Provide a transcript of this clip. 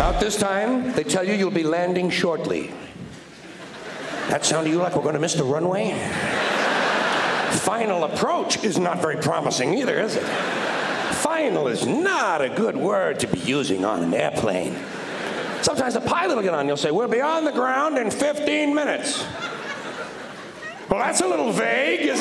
About this time, they tell you you'll be landing shortly. That sound to you like we're going to miss the runway? Final approach is not very promising either, is it? Final is not a good word to be using on an airplane. Sometimes the pilot will get on and he'll say, we'll be on the ground in 15 minutes. Well, that's a little vague, isn't it?